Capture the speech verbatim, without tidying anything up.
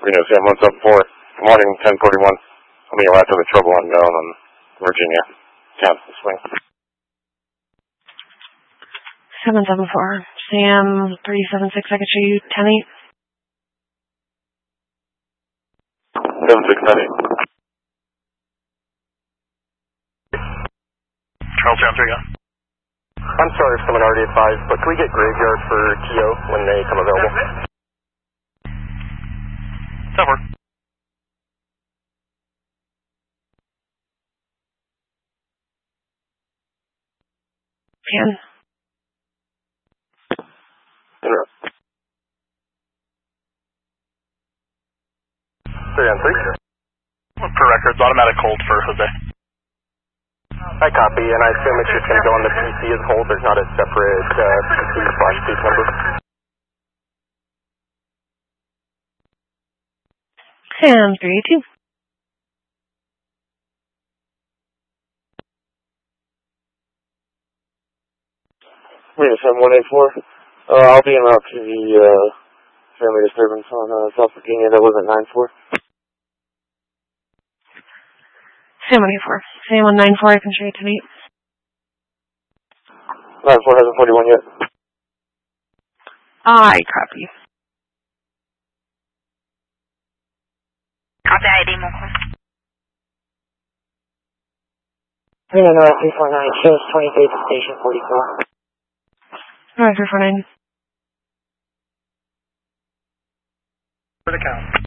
Reno Sam one seven four. Good morning, ten forty-one. I'll be after the trouble on down on Virginia. ten, swing. seven seven four. Sam three seven six, I can show you ten eight. seven six nine eight. Charles John three, yeah. I'm sorry if someone already advised, but can we get graveyard for T O when they come available? That works. ten. Interrupt. three on three. Per records, automatic hold for Jose. I copy, and I assume it's just going to go on the P C as hold. There's not a separate uh, P C slash piece number. Sam three two. Reno Sam one eight four. Uh, I'll be in route to the uh, family disturbance on uh, South Virginia. That wasn't nine four. Sam one eight four. Sam one nine four, I can show you ten eight. nine four hasn't forty-one yet. I copy. Copy I D, Mocha. Reno North three four nine, shows twenty-three to station forty-four. Alright, three four nine. For the count.